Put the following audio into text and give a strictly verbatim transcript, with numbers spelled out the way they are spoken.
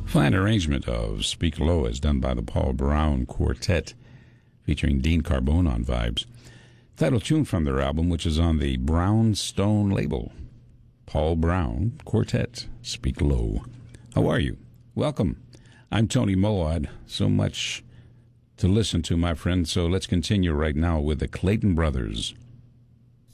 Fine arrangement of Speak Low as done by the Paul Brown Quartet, featuring Dean Carbone on vibes. Title tune from their album, which is on the Brownstone label. Paul Brown Quartet, Speak Low. How are you? Welcome. I'm Tony Moad. So much to listen to, my friend, so let's continue right now with the Clayton Brothers.